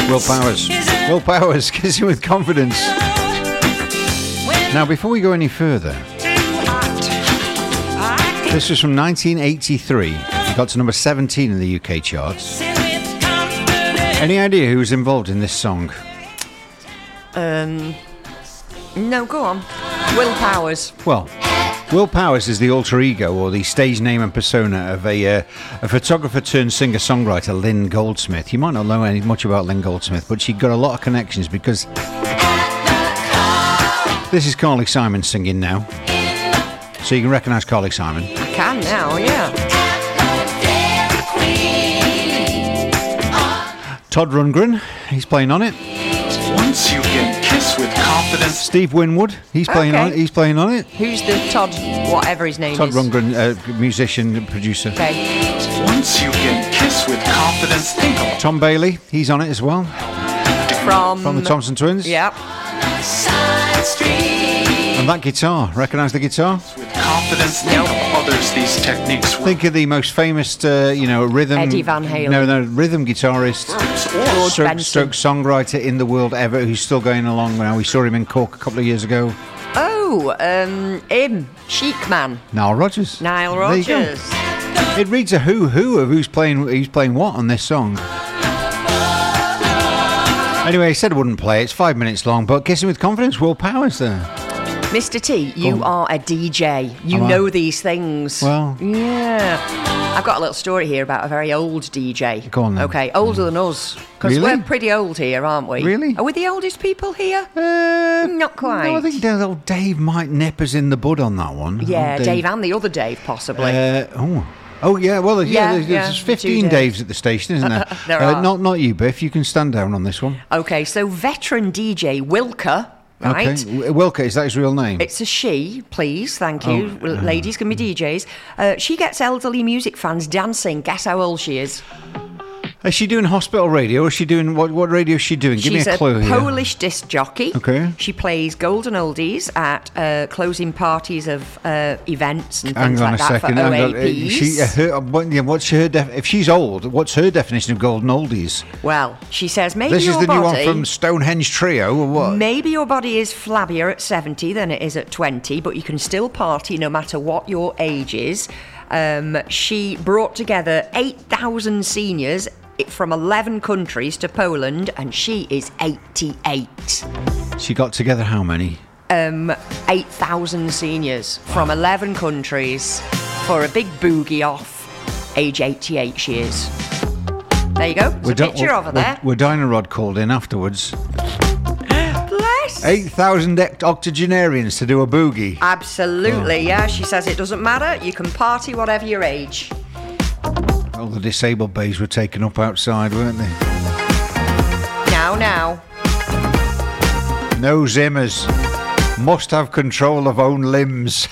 Will Powers. Will Powers, Kissing with Confidence. Now, before we go any further, this was from 1983. It got to number 17 in the UK charts. Any idea who was involved in this song? No, go on. Will Powers. Well, Will Powers is the alter ego or the stage name and persona of a photographer turned singer-songwriter, Lynn Goldsmith. You might not know much about Lynn Goldsmith, but she got a lot of connections because this is Carly Simon singing now. So you can recognise Carly Simon. I can now, yeah. Todd Rundgren, he's playing on it. Once you get Kiss with Confidence. Steve Winwood, he's playing on it. He's playing on it. Who's the Todd, whatever his name Todd is? Todd Rundgren, musician, producer. Okay. Once you get Kiss with Confidence, think of Tom Bailey, he's on it as well. From the Thompson Twins. Yep. And that guitar, recognise the guitar? with confidence, think of others these techniques work. Think of the most famous, rhythm... Eddie Van Halen. No, rhythm guitarist, stroke songwriter in the world ever, who's still going along now. We saw him in Cork a couple of years ago. Oh, him, Chic Man. Nile Rodgers. Nile There you go. Rodgers. It reads a who of who's playing what on this song. Anyway, he said I wouldn't play. It's 5 minutes long, but Kissing with Confidence, Will Powers there. Mr. T, you are a DJ. You know these things. Well... Yeah. I've got a little story here about a very old DJ. Go on then. Okay, older than us. Because Really? we're pretty old here, aren't we? Really? Are we the oldest people here? Not quite. No, I think old Dave might nip us in the bud on that one. Yeah, Old Dave and the other Dave, possibly. Oh, yeah, well, Yeah, there's 15 two Daves at the station, isn't there? There are. Not you, Biff. You can stand down on this one. Okay, so veteran DJ Wilka, right? Okay. Wilka, is that his real name? It's a she, please, thank you. Oh, Ladies can be DJs. She gets elderly music fans dancing. Guess how old she is? Is she doing hospital radio? Or is she doing what radio is she doing? Give She's me a clue here. Polish disc jockey. Okay. She plays golden oldies at closing parties of events and Hang things on like a that second. for hang on. OAPs. What's her if she's old, what's her definition of golden oldies? Well, she says maybe This your is the body, new one from Stonehenge Trio, or what? Maybe your body is flabbier at 70 than it is at 20, but you can still party no matter what your age is. She brought together 8,000 seniors from 11 countries to Poland, and she is 88. She got together how many? 8,000 seniors from 11 countries for a big boogie off. Age 88 she is. There you go. There's a picture of her there. We're Dynarod called in afterwards. Bless. 8,000 octogenarians to do a boogie. Absolutely, yeah. She says it doesn't matter. You can party whatever your age. All the disabled bays were taken up outside, weren't they? Now. No Zimmers. Must have control of own limbs.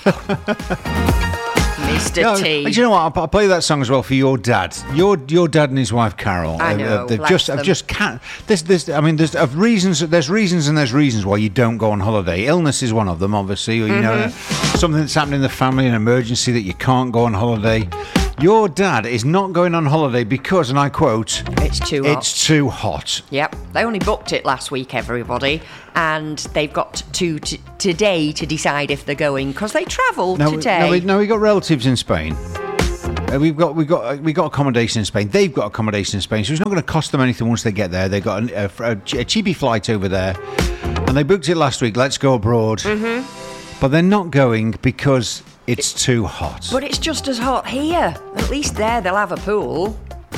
Mr. T. Do you know what? I'll play that song as well for your dad. Your dad and his wife Carol. I know. They've bless just them. I've just can't. This. I mean, there's reasons and there's reasons why you don't go on holiday. Illness is one of them, obviously. Or, you know, something that's happening in the family, an emergency that you can't go on holiday. Your dad is not going on holiday because, and I quote, It's too hot. It's too hot. Yep, they only booked it last week, everybody, and they've got to today to decide if they're going because they travel today. No, we got relatives in Spain. We got accommodation in Spain. They've got accommodation in Spain, so it's not going to cost them anything once they get there. They got a cheapy flight over there, and they booked it last week. Let's go abroad, but they're not going because it's too hot. But it's just as hot here. At least there they'll have a pool.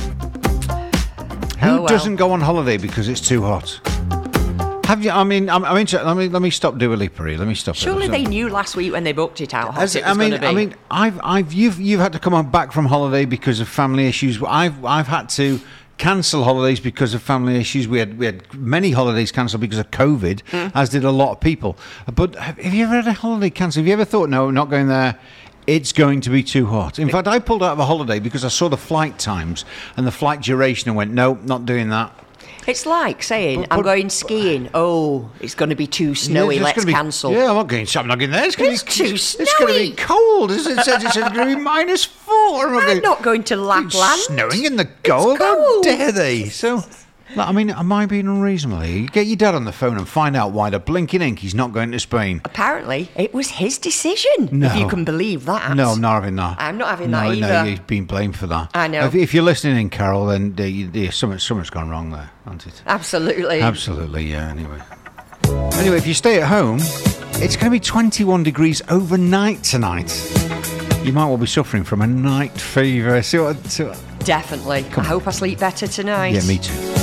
Who doesn't go on holiday because it's too hot? Have you? I mean, I'm interested. Let me stop Dua Lipa here. Let me stop. Surely they knew last week when they booked it how hot it was going to be. You've had to come back from holiday because of family issues. I've had to cancel holidays because of family issues. We had many holidays cancelled because of COVID, as did a lot of people. But have you ever had a holiday cancelled? Have you ever thought, no, not going there? It's going to be too hot. In fact, I pulled out of a holiday because I saw the flight times and the flight duration and went, no, not doing that. It's like saying, I'm going skiing. Oh, it's going to be too snowy. Let's cancel. Yeah, I'm not going there. It's too It's going to be cold. It says it's going to be -4. I'm not going to Lapland. Snowing in the Gulf. It's How cold. dare they? So, I mean, am I being unreasonable here? You get your dad on the phone and find out why the blinking Inky's not going to Spain. Apparently, it was his decision, No. if you can believe that. No, I'm not having that. I'm not having that either. No, you've been blamed for that. I know. If you're listening in, Carol, then something's gone wrong there, hasn't it? Absolutely. Absolutely, yeah, Anyway, if you stay at home, it's going to be 21 degrees overnight tonight. You might well be suffering from a night fever. See what? Definitely. I hope I sleep better tonight. Yeah, me too.